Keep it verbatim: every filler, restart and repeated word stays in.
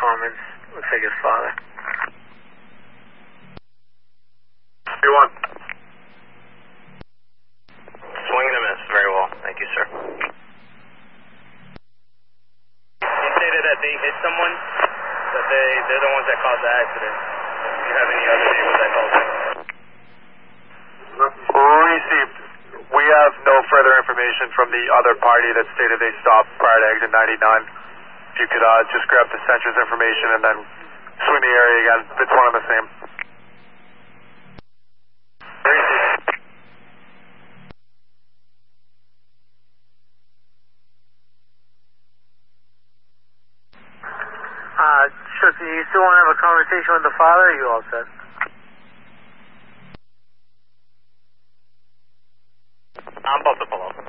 Commons. Looks like his father. three one. Swing and a miss. Very well. Thank you, sir. He stated that they hit someone, that they, they're the ones that caused the accident. Do you have any other vehicles that caused it? Received. We have no further information from the other party that stated they stopped prior to exit ninety-nine. If you could uh, just grab the Centra's information and then swing the area again. It's one and the same. Uh, sure, so you still want to have a conversation with the father, or are you all set? I'm about to pull up.